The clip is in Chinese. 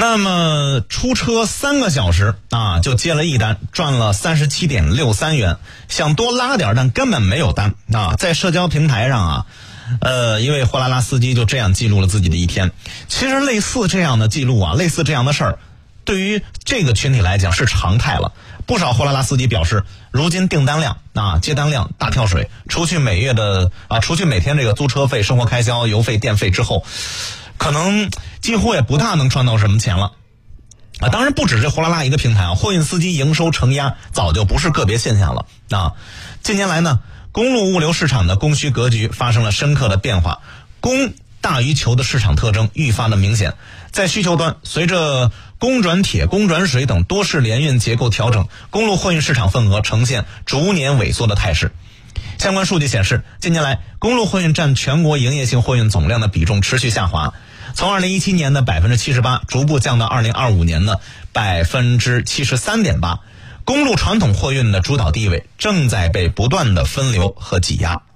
那么出车3个小时啊，就接了一单，赚了37.63元，想多拉点，但根本没有单啊。在社交平台上啊，一位货拉拉司机就这样记录了自己的一天。其实类似这样的记录啊，类似这样的事儿，对于这个群体来讲是常态了。不少货拉拉司机表示，如今订单量啊、接单量大跳水，除去每天这个租车费、生活开销、油费、电费之后，可能几乎也不大能赚到什么钱了。当然不只是货拉拉一个平台啊，货运司机营收承压早就不是个别现象了啊。近年来呢，公路物流市场的供需格局发生了深刻的变化，供大于求的市场特征愈发的明显。在需求端，随着供转铁、供转水等多式联运结构调整，公路货运市场份额呈现逐年萎缩的态势。相关数据显示，近年来公路货运占全国营业性货运总量的比重持续下滑，从2017年的 78% 逐步降到2025年的 73.8%。公路传统货运的主导地位正在被不断的分流和挤压。